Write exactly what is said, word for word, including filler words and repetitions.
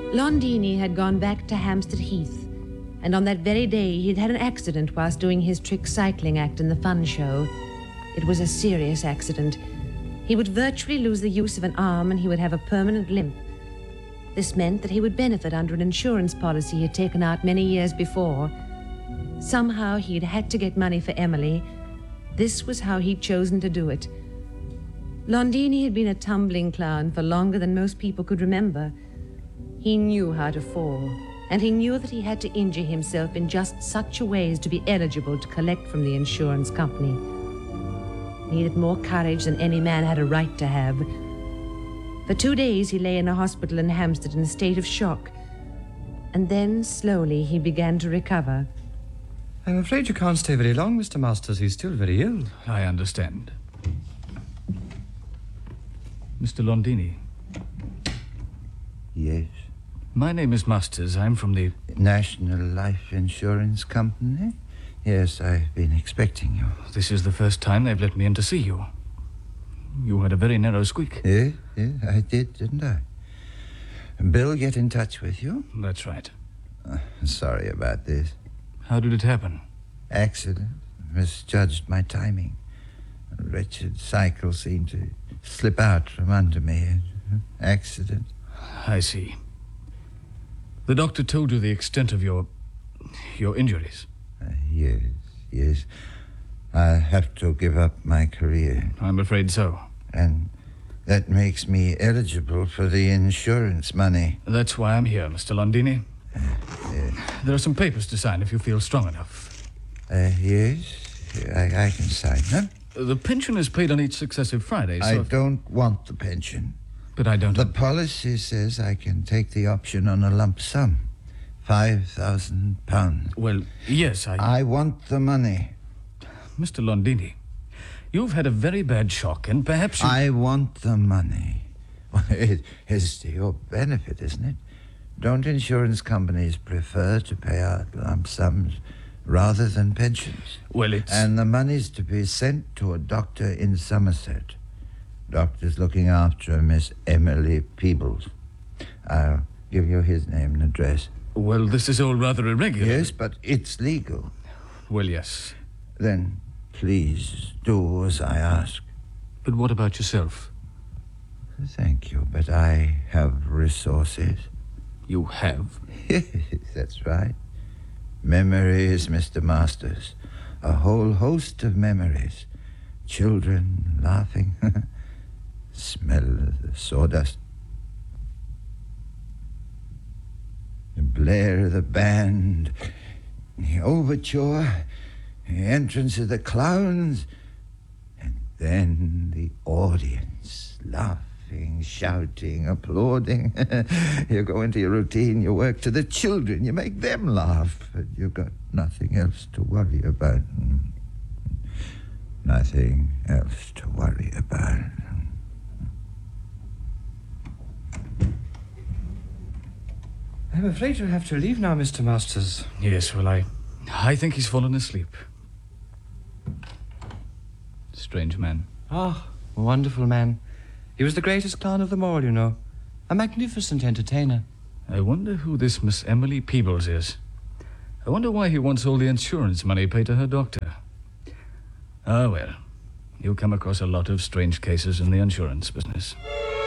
Londini had gone back to Hampstead Heath, and on that very day he had had an accident whilst doing his trick cycling act in the fun show. It was a serious accident. He would virtually lose the use of an arm and he would have a permanent limp. This meant that he would benefit under an insurance policy he had taken out many years before. Somehow he'd had to get money for Emily. This was how he'd chosen to do it. Londini had been a tumbling clown for longer than most people could remember. He knew how to fall, and he knew that he had to injure himself in just such a way as to be eligible to collect from the insurance company. He needed more courage than any man had a right to have. For two days he lay in a hospital in Hampstead in a state of shock, and then slowly he began to recover. I'm afraid you can't stay very long, Mister Masters. He's still very ill. I understand. Mister Londini. Yes. My name is Masters. I'm from the... National Life Insurance Company? Yes, I've been expecting you. This is the first time they've let me in to see you. You had a very narrow squeak. Yes, yes, I did, didn't I? Bill get in touch with you? That's right. Uh, sorry about this. How did it happen? Accident. Misjudged my timing. A wretched cycle seemed to slip out from under me. Accident. I see. The doctor told you the extent of your... your injuries. Uh, yes, yes. I have to give up my career. I'm afraid so. And that makes me eligible for the insurance money. That's why I'm here, Mister Londini. Uh, uh, there are some papers to sign if you feel strong enough. Uh, yes, I, I can sign them. The pension is paid on each successive Friday, so... I don't want the pension. But I don't... The policy says I can take the option on a lump sum. Five thousand pounds. Well, yes, I... I want the money. Mister Londini, you've had a very bad shock, and perhaps you... I want the money. Well, it is to your benefit, isn't it? Don't insurance companies prefer to pay out lump sums rather than pensions? Well, it's... And the money's to be sent to a doctor in Somerset. Doctor's looking after Miss Emily Peebles. I'll give you his name and address. Well, this is all rather irregular. Yes, but it's legal. Well, yes. Then please do as I ask. But what about yourself? Thank you, but I have resources. You have? Yes, that's right. Memories, Mister Masters. A whole host of memories. Children laughing. Smell of the sawdust. The blare of the band. The overture. The entrance of the clowns. And then the audience laughing, shouting, applauding. You go into your routine, you work to the children, you make them laugh, and you've got nothing else to worry about. Nothing else to worry about. I'm afraid you'll have to leave now, Mister Masters. Yes, well, I... I think he's fallen asleep. Strange man. Ah, a wonderful man. He was the greatest clown of them all, you know. A magnificent entertainer. I wonder who this Miss Emily Peebles is. I wonder why he wants all the insurance money paid to her doctor. Ah, well, you come across a lot of strange cases in the insurance business.